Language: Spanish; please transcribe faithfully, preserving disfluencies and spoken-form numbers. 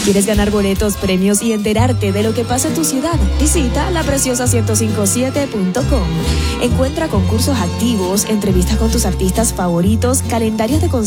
¿Quieres ganar boletos, premios y enterarte de lo que pasa en tu ciudad? Visita la preciosa ciento cincuenta y siete punto com. Encuentra concursos activos, entrevistas con tus artistas favoritos, calendarios de conciertos